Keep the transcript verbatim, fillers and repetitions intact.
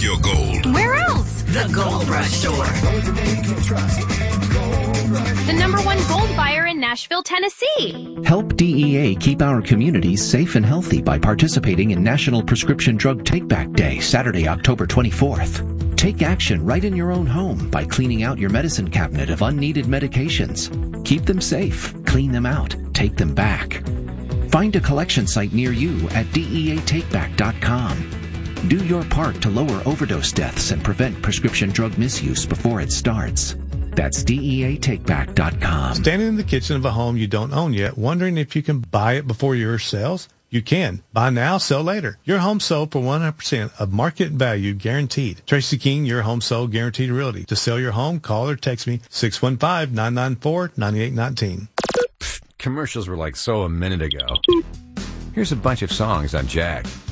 Protect your gold. Where else? The Gold Rush Store. The number one gold buyer in Nashville, Tennessee. Help D E A keep our communities safe and healthy by participating in National Prescription Drug Take-Back Day, Saturday, October twenty-fourth. Take action right in your own home by cleaning out your medicine cabinet of unneeded medications. Keep them safe, clean them out, take them back. Find a collection site near you at D E A take back dot com. Do your part to lower overdose deaths and prevent prescription drug misuse before it starts. That's D E A take back dot com. Standing in the kitchen of a home you don't own yet, wondering if you can buy it before yours sells? You can. Buy now, sell later. Your home sold for one hundred percent of market value guaranteed. Tracy King, your home sold guaranteed realty. To sell your home, call or text me six one five, nine nine four, nine eight one nine. Commercials were like so a minute ago. Here's a bunch of songs on Jack.